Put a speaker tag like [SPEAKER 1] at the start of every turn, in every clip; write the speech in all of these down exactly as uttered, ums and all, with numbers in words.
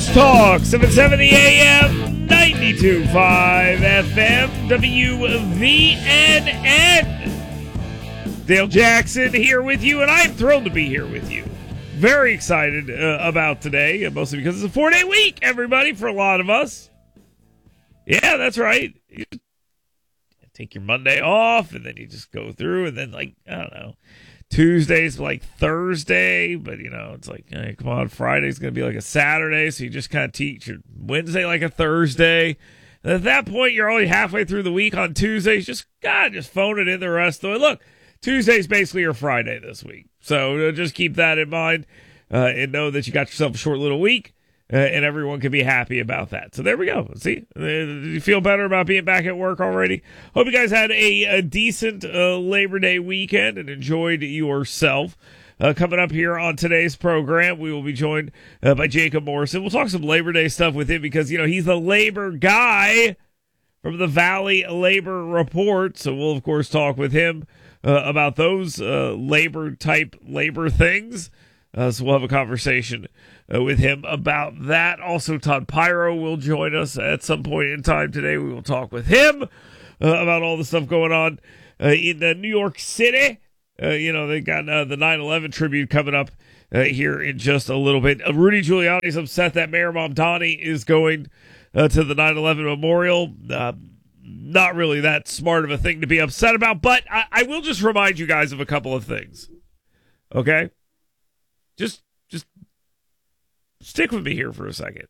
[SPEAKER 1] Talk, seven seventy A M, ninety-two point five F M, W V N N. Dale Jackson here with you, and I'm thrilled to be here with you. Very excited uh, about today, mostly because it's a four-day week, everybody, for a lot of us. Yeah, that's right. You take your Monday off, and then you just go through, and then, like, I don't know, Tuesday's like Thursday, but, you know, it's like, hey, come on, Friday's going to be like a Saturday, so you just kind of teach your Wednesday like a Thursday. And at that point, you're only halfway through the week on Tuesdays. Just, God, just phone it in the rest of it. Look, Tuesday's basically your Friday this week, so uh, just keep that in mind uh, and know that you got yourself a short little week. Uh, and everyone can be happy about that. So there we go. See, uh, you feel better about being back at work already? Hope you guys had a, a decent uh, Labor Day weekend and enjoyed yourself. Uh, coming up here on today's program, we will be joined uh, by Jacob Morrison. We'll talk some Labor Day stuff with him because, you know, he's the labor guy from the Valley Labor Report. So we'll, of course, talk with him uh, about those uh, labor-type labor things. Uh, so we'll have a conversation uh, with him about that. Also, Todd Pyro will join us at some point in time today. We will talk with him uh, about all the stuff going on uh, in uh, New York City. Uh, you know, they got uh, the nine eleven tribute coming up uh, here in just a little bit. Uh, Rudy Giuliani is upset that Mayor Mamdani is going uh, to the nine eleven memorial. Uh, not really that smart of a thing to be upset about, but I, I will just remind you guys of a couple of things. Okay? Just, just stick with me here for a second.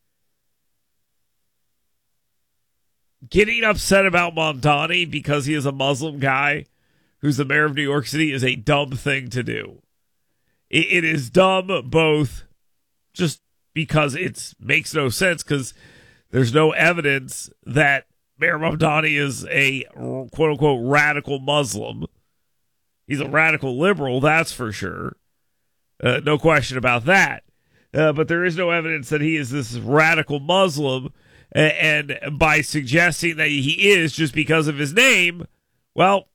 [SPEAKER 1] Getting upset about Mamdani because he is a Muslim guy who's the mayor of New York City is a dumb thing to do. It, it is dumb both just because it makes no sense because there's no evidence that Mayor Mamdani is a quote-unquote radical Muslim. He's a radical liberal, that's for sure. Uh, no question about that. Uh, but there is no evidence that he is this radical Muslim. And, and by suggesting that he is just because of his name, well,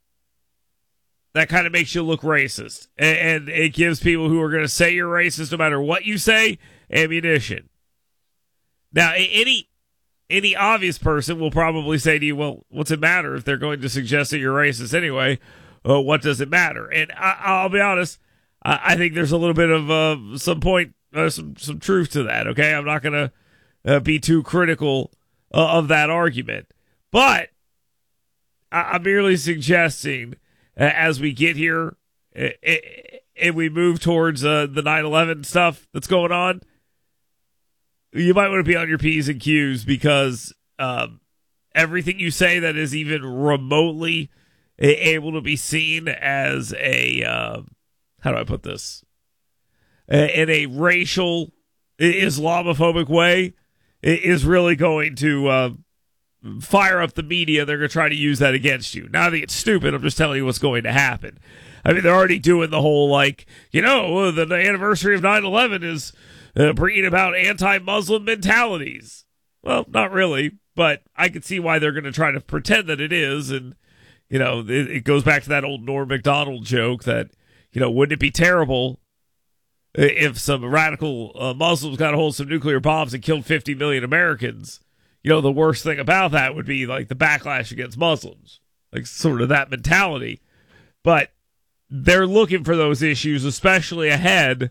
[SPEAKER 1] that kind of makes you look racist. And, and it gives people who are going to say you're racist, no matter what you say, ammunition. Now, any any obvious person will probably say to you, well, what's it matter if they're going to suggest that you're racist anyway? Uh, what does it matter? And I, I'll be honest, I think there's a little bit of uh, some point, uh, some some truth to that. Okay, I'm not going to uh, be too critical uh, of that argument, but I- I'm merely suggesting uh, as we get here uh, and we move towards uh, the nine eleven stuff that's going on, you might want to be on your P's and Q's because um, everything you say that is even remotely able to be seen as a uh, how do I put this? In a racial, Islamophobic way, is really going to uh, fire up the media. They're going to try to use that against you. Now, I think it's stupid. I'm just telling you what's going to happen. I mean, they're already doing the whole, like, you know, the, the anniversary of nine eleven is uh, bringing about anti-Muslim mentalities. Well, not really, but I can see why they're going to try to pretend that it is. And, you know, it, it goes back to that old Norm Macdonald joke that, you know, wouldn't it be terrible if some radical uh, Muslims got a hold of some nuclear bombs and killed fifty million Americans? You know, the worst thing about that would be like the backlash against Muslims, like sort of that mentality. But they're looking for those issues, especially ahead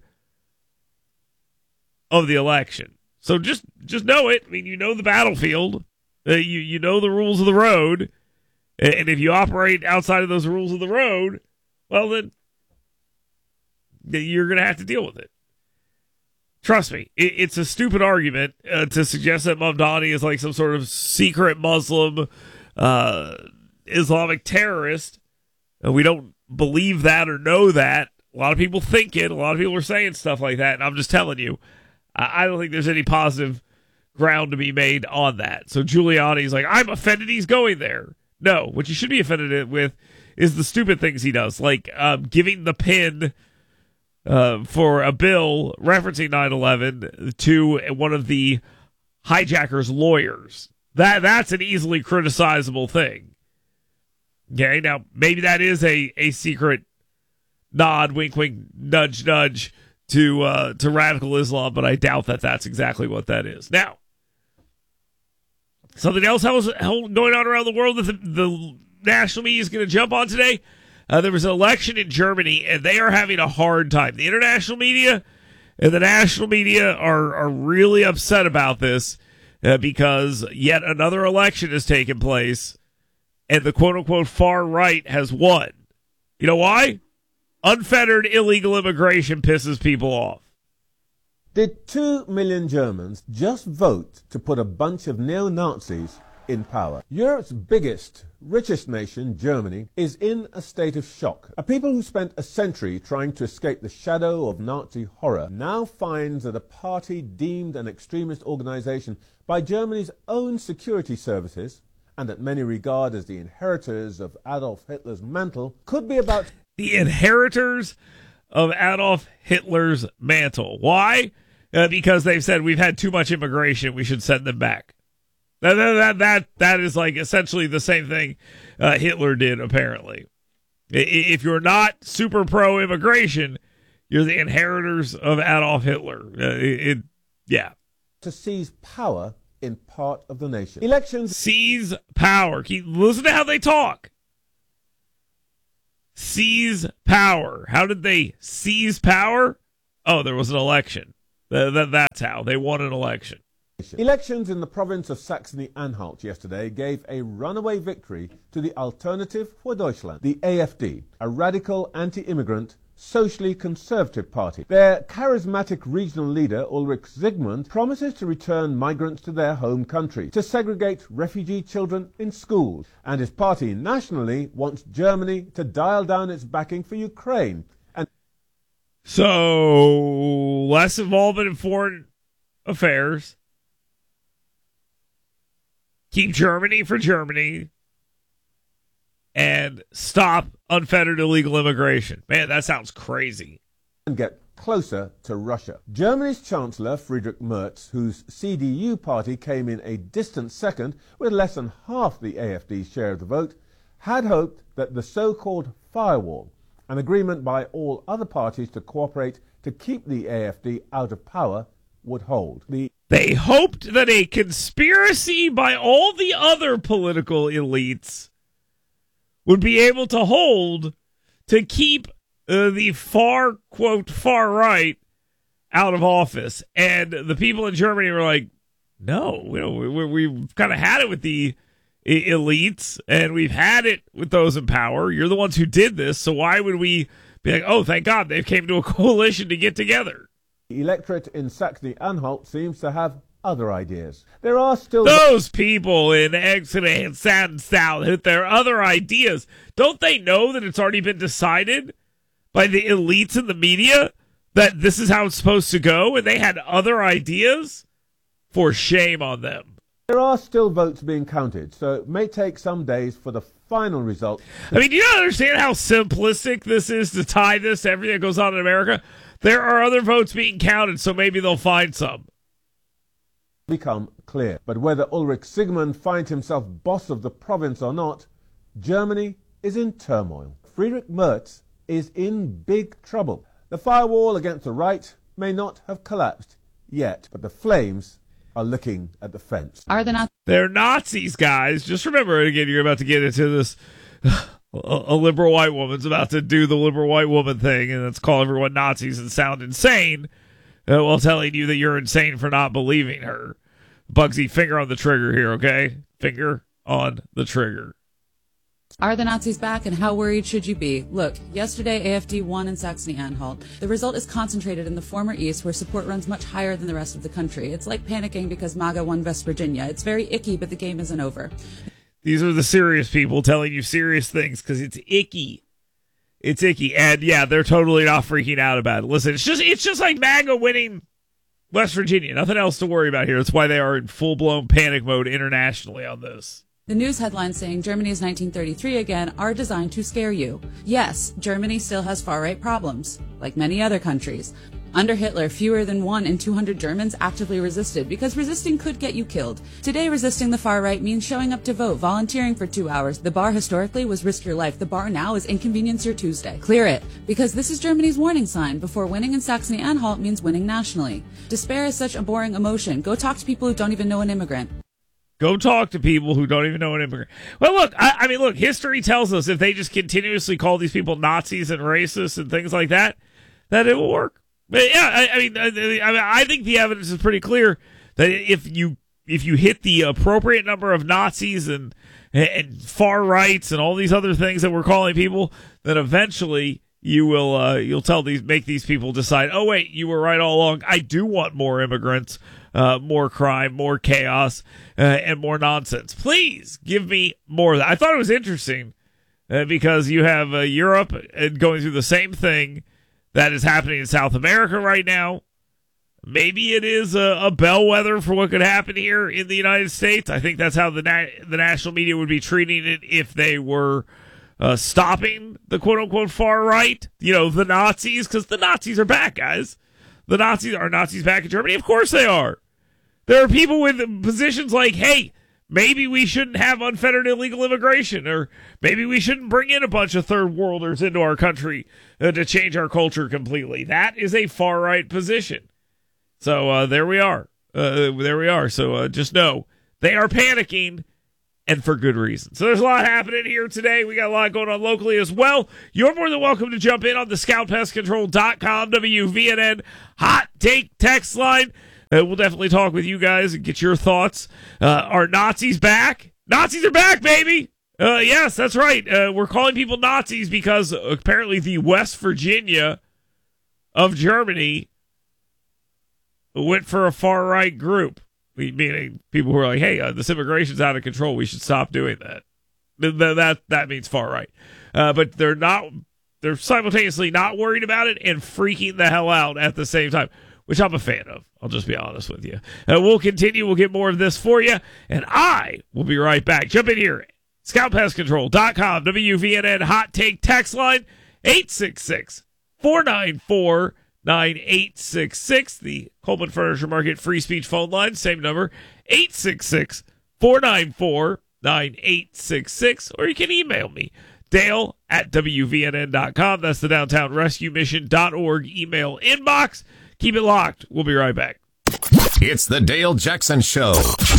[SPEAKER 1] of the election. So just just know it. I mean, you know the battlefield. Uh, you, you know the rules of the road. And if you operate outside of those rules of the road, well, then you're going to have to deal with it. Trust me, it, it's a stupid argument uh, to suggest that Mamdani is like some sort of secret Muslim uh, Islamic terrorist. Uh, we don't believe that or know that. A lot of people think it. A lot of people are saying stuff like that. And I'm just telling you, I, I don't think there's any positive ground to be made on that. So Giuliani's like, I'm offended he's going there. No, what you should be offended with is the stupid things he does, like um, giving the pin Uh, for a bill referencing nine eleven to one of the hijackers' lawyers. That that's an easily criticizable thing. Okay, now maybe that is a, a secret nod, wink, wink, nudge, nudge to uh, to radical Islam, but I doubt that that's exactly what that is. Now, something else that was going on around the world that the, the national media is going to jump on today. Uh, there was an election in Germany, and they are having a hard time. The international media and the national media are, are really upset about this uh, because yet another election has taken place, and the quote-unquote far right has won. You know why? Unfettered illegal immigration pisses people off.
[SPEAKER 2] Did two million Germans just vote to put a bunch of neo-Nazis in power? Europe's biggest, richest nation, Germany, is in a state of shock. A people who spent a century trying to escape the shadow of Nazi horror now finds that a party deemed an extremist organization by Germany's own security services, and that many regard as the inheritors of Adolf Hitler's mantle, could be about...
[SPEAKER 1] The inheritors of Adolf Hitler's mantle. Why? Uh, because they've said we've had too much immigration, we should send them back. That that that that is like essentially the same thing uh, Hitler did. Apparently, if you're not super pro immigration, you're the inheritors of Adolf Hitler. Uh, it, it, yeah.
[SPEAKER 2] To seize power in part of the nation. Elections.
[SPEAKER 1] Seize power. Keep, listen to how they talk. Seize power. How did they seize power? Oh, there was an election. That, that, that's how. They won an election.
[SPEAKER 2] Elections in the province of Saxony-Anhalt yesterday gave a runaway victory to the Alternative for Deutschland, the A F D, a radical anti-immigrant, socially conservative party. Their charismatic regional leader, Ulrich Zygmunt, promises to return migrants to their home country, to segregate refugee children in schools, and his party nationally wants Germany to dial down its backing for Ukraine. And
[SPEAKER 1] so, less involvement in foreign affairs. Keep Germany for Germany. And stop unfettered illegal immigration. Man, that sounds crazy.
[SPEAKER 2] And get closer to Russia. Germany's Chancellor Friedrich Merz, whose C D U party came in a distant second with less than half the A F D's share of the vote, had hoped that the so-called firewall, an agreement by all other parties to cooperate to keep the A F D out of power, would hold. The
[SPEAKER 1] They hoped that a conspiracy by all the other political elites would be able to hold to keep uh, the far, quote, far right out of office. And the people in Germany were like, no, we don't, we, we've kind of had it with the elites, and we've had it with those in power. You're the ones who did this, so why would we be like, oh, thank God they've came to a coalition to get together?
[SPEAKER 2] The electorate in Saxony-Anhalt seems to have other ideas. There are still...
[SPEAKER 1] Those people in Exeter and South, there are other ideas. Don't they know that it's already been decided by the elites in the media that this is how it's supposed to go, and they had other ideas? For shame on them.
[SPEAKER 2] There are still votes being counted, so it may take some days for the final result.
[SPEAKER 1] I mean, do you not understand how simplistic this is to tie this to everything that goes on in America? There are other votes being counted, so maybe they'll find some.
[SPEAKER 2] Become clear. But whether Ulrich Zygmunt finds himself boss of the province or not, Germany is in turmoil. Friedrich Merz is in big trouble. The firewall against the right may not have collapsed yet, but the flames are licking at the fence.
[SPEAKER 3] Are the Nazis?
[SPEAKER 1] They're Nazis, guys. Just remember, again, you're about to get into this. A liberal white woman's about to do the liberal white woman thing, and it's call everyone Nazis and sound insane. Uh, while telling you that you're insane for not believing her. Bugsy, finger on the trigger here, okay? Finger on the trigger.
[SPEAKER 3] Are the Nazis back, and how worried should you be? Look, yesterday A F D won in Saxony-Anhalt. The result is concentrated in the former East, where support runs much higher than the rest of the country. It's like panicking because MAGA won West Virginia. It's very icky, but the game isn't over.
[SPEAKER 1] These are the serious people telling you serious things because it's icky. It's icky. And yeah, they're totally not freaking out about it. Listen, it's just it's just like MAGA winning West Virginia. Nothing else to worry about here. That's why they are in full-blown panic mode internationally on this.
[SPEAKER 3] The news headlines saying Germany's nineteen thirty-three again are designed to scare you. Yes, Germany still has far-right problems, like many other countries. Under Hitler, fewer than one in two hundred Germans actively resisted because resisting could get you killed. Today, resisting the far right means showing up to vote, volunteering for two hours. The bar historically was risk your life. The bar now is inconvenience your Tuesday. Clear it, because this is Germany's warning sign before winning in Saxony-Anhalt means winning nationally. Despair is such a boring emotion. Go talk to people who don't even know an immigrant.
[SPEAKER 1] Go talk to people who don't even know an immigrant. Well, look, I, I mean, look, history tells us if they just continuously call these people Nazis and racists and things like that, that it will work. But yeah, I, I mean, I, I mean, I think the evidence is pretty clear that if you if you hit the appropriate number of Nazis and and far rights and all these other things that we're calling people, then eventually you will uh, you'll tell these make these people decide, oh wait, you were right all along. I do want more immigrants. Uh, more crime, more chaos, uh, and more nonsense. Please give me more of that. I thought it was interesting uh, because you have uh, Europe going through the same thing that is happening in South America right now. Maybe it is a, a bellwether for what could happen here in the United States. I think that's how the na- the national media would be treating it if they were uh, stopping the quote-unquote far right, you know, the Nazis, because the Nazis are back, guys. The Nazis are Nazis back in Germany? Of course they are. There are people with positions like, hey, maybe we shouldn't have unfettered illegal immigration, or maybe we shouldn't bring in a bunch of third worlders into our country uh, to change our culture completely. That is a far-right position. So uh, there we are. Uh, there we are. So uh, just know they are panicking, and for good reason. So there's a lot happening here today. We got a lot going on locally as well. You're more than welcome to jump in on the scout pest control dot com W V N N hot take text line. Uh, we'll definitely talk with you guys and get your thoughts. Uh, are Nazis back? Nazis are back, baby! Uh, yes, that's right. Uh, we're calling people Nazis because apparently the West Virginia of Germany went for a far-right group. Meaning people who are like, hey, uh, this immigration's out of control. We should stop doing that. Th- th- that that means far-right. Uh, but they're not. They're simultaneously not worried about it and freaking the hell out at the same time, which I'm a fan of. I'll just be honest with you. Uh, we'll continue. We'll get more of this for you, and I will be right back. Jump in here. scout pest control dot com, W V N N hot take text line, eight six six, four nine four, nine eight six six. The Coleman Furniture Market free speech phone line, same number, eight six six, four nine four, nine eight six six. Or you can email me, Dale at W V N N dot com. That's the downtown rescue mission dot org email inbox. Keep it locked. We'll be right back.
[SPEAKER 4] It's the Dale Jackson Show.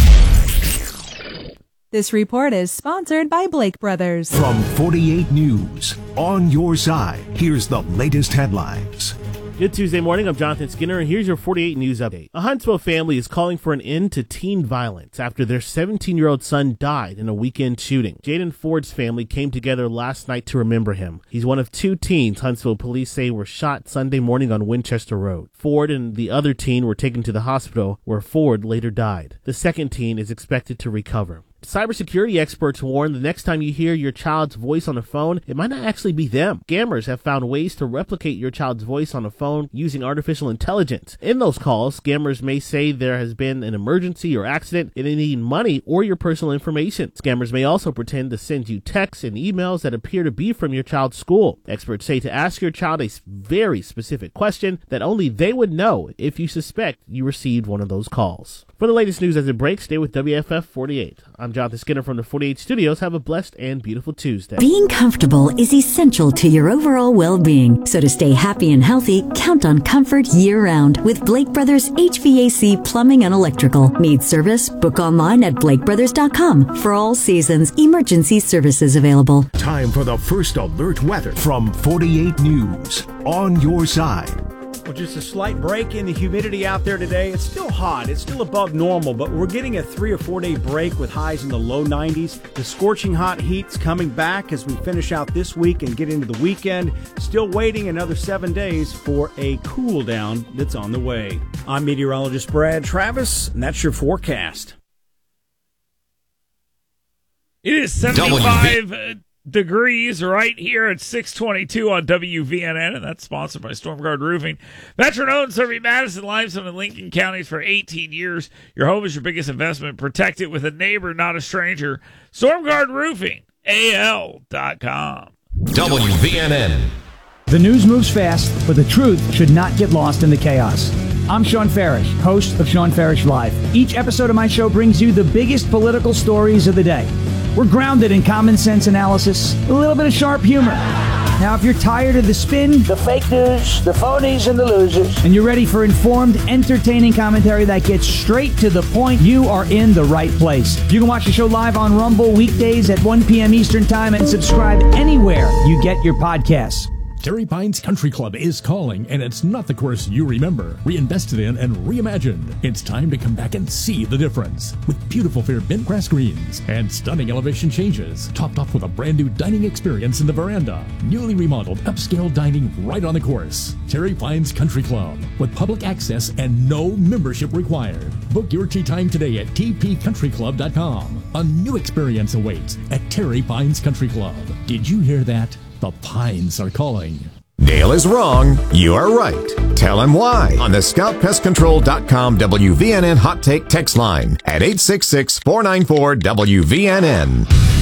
[SPEAKER 5] This report is sponsored by Blake Brothers.
[SPEAKER 6] From forty-eight News, on your side, here's the latest headlines.
[SPEAKER 7] Good Tuesday morning, I'm Jonathan Skinner, and here's your forty-eight News update. A Huntsville family is calling for an end to teen violence after their seventeen-year-old son died in a weekend shooting. Jaden Ford's family came together last night to remember him. He's one of two teens Huntsville police say were shot Sunday morning on Winchester Road. Ford and the other teen were taken to the hospital, where Ford later died. The second teen is expected to recover. Cybersecurity experts warn the next time you hear your child's voice on a phone, it might not actually be them. Scammers have found ways to replicate your child's voice on a phone using artificial intelligence. In those calls, scammers may say there has been an emergency or accident and they need money or your personal information. Scammers may also pretend to send you texts and emails that appear to be from your child's school. Experts say to ask your child a very specific question that only they would know if you suspect you received one of those calls. For the latest news as it breaks, stay with W F F forty-eight. I'm Jonathan Skinner from the forty-eight Studios. Have a blessed and beautiful Tuesday.
[SPEAKER 8] Being comfortable is essential to your overall well-being. So to stay happy and healthy, count on comfort year-round with Blake Brothers H V A C Plumbing and Electrical. Need service? Book online at blake brothers dot com. For all seasons, emergency services available.
[SPEAKER 6] Time for the first alert weather from forty-eight News, on your side.
[SPEAKER 9] Well, just a slight break in the humidity out there today. It's still hot. It's still above normal, but we're getting a three or four day break with highs in the low nineties. The scorching hot heat's coming back as we finish out this week and get into the weekend. Still waiting another seven days for a cool down that's on the way. I'm meteorologist Brad Travis, and that's your forecast.
[SPEAKER 1] It is seventy-five W V- degrees right here at six twenty-two on W V N N, and that's sponsored by Stormguard Roofing. Veteran-owned, serving Madison, Limestone, and Lincoln counties for eighteen years. Your home is your biggest investment. Protect it with a neighbor, not a stranger. Stormguard Roofing, A L dot com.
[SPEAKER 4] W V N N.
[SPEAKER 10] The news moves fast, but the truth should not get lost in the chaos. I'm Sean Farish, host of Sean Farish Live. Each episode of my show brings you the biggest political stories of the day. We're grounded in common sense analysis, a little bit of sharp humor. Now, if you're tired of the spin, the fake news, the phonies, and the losers, and you're ready for informed, entertaining commentary that gets straight to the point, you are in the right place. You can watch the show live on Rumble weekdays at one p.m. Eastern Time and subscribe anywhere you get your podcasts.
[SPEAKER 11] Terry Pines Country Club is calling, and it's not the course you remember. Reinvested in and reimagined. It's time to come back and see the difference. With beautiful fair bent grass greens and stunning elevation changes, topped off with a brand new dining experience in the veranda. Newly remodeled upscale dining right on the course. Terry Pines Country Club, with public access and no membership required. Book your tea time today at t p country club dot com. A new experience awaits at Terry Pines Country Club. Did you hear that? The Pines are calling.
[SPEAKER 4] Dale is wrong. You are right. Tell him why on the scout pest control dot com W V N N Hot Take text line at eight six six, four nine four, W V N N.